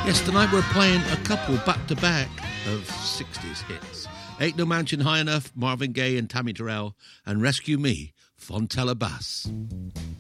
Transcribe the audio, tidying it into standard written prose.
Yes, tonight we're playing a couple back-to-back of 60s hits. Ain't No Mountain High Enough, Marvin Gaye and Tammy Terrell, and Rescue Me, Fontella Bass.